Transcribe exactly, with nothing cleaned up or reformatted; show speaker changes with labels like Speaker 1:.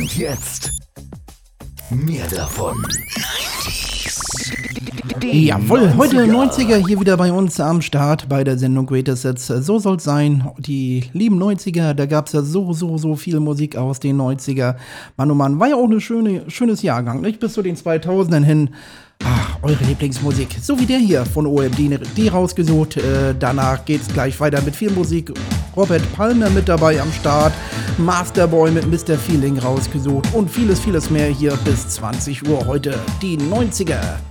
Speaker 1: Und jetzt mehr davon.
Speaker 2: Jawohl, heute neunziger hier wieder bei uns am Start bei der Sendung Greatest Hits. So soll's sein. Die lieben neunziger, da gab's ja so, so, so viel Musik aus den neunziger. Mann, oh Mann, war ja auch ein schöne, schönes Jahrgang, nicht? Bis zu den zweitausendern hin. Ach, eure Lieblingsmusik. So wie der hier von O M D, die rausgesucht. Äh, danach geht's gleich weiter mit viel Musik. Robert Palmer mit dabei am Start. Masterboy mit Mister Feeling rausgesucht. Und vieles, vieles mehr hier bis zwanzig Uhr heute. Die neunziger.